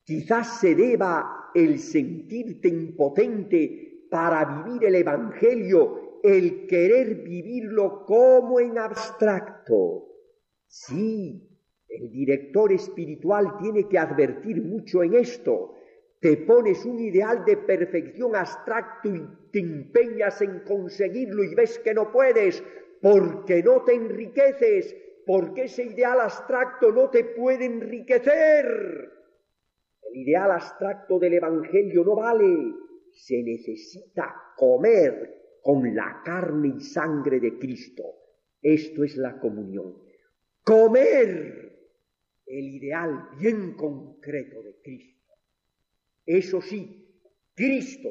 Quizás se deba el sentirte impotente para vivir el Evangelio, el querer vivirlo como en abstracto. Sí, el director espiritual tiene que advertir mucho en esto. Te pones un ideal de perfección abstracto y te empeñas en conseguirlo y ves que no puedes porque no te enriqueces, porque ese ideal abstracto no te puede enriquecer. El ideal abstracto del Evangelio no vale. Se necesita comer con la carne y sangre de Cristo. Esto es la comunión. Comer el ideal bien concreto de Cristo. Eso sí, Cristo,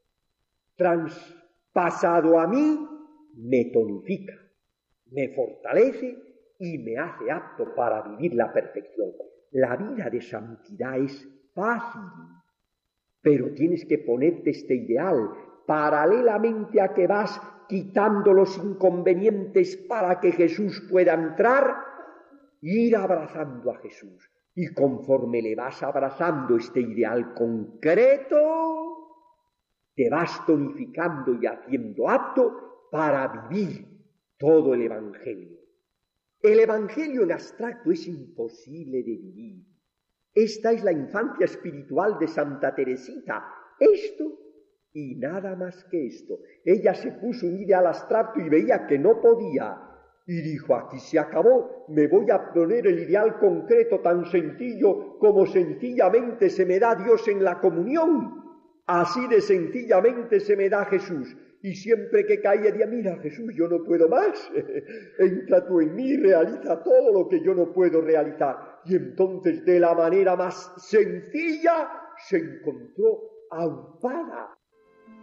traspasado a mí, me tonifica, me fortalece y me hace apto para vivir la perfección. La vida de santidad es fácil, pero tienes que ponerte este ideal paralelamente a que vas quitando los inconvenientes para que Jesús pueda entrar, ir abrazando a Jesús. Y conforme le vas abrazando este ideal concreto, te vas tonificando y haciendo apto para vivir todo el Evangelio. El Evangelio en abstracto es imposible de vivir. Esta es la infancia espiritual de Santa Teresita. Esto y nada más que esto. Ella se puso un ideal abstracto y veía que no podía. Y dijo, aquí se acabó, me voy a poner el ideal concreto tan sencillo como sencillamente se me da Dios en la comunión. Así de sencillamente se me da Jesús. Y siempre que caía decía, mira Jesús, yo no puedo más. Entra tú en mí, realiza todo lo que yo no puedo realizar. Y entonces de la manera más sencilla se encontró aupada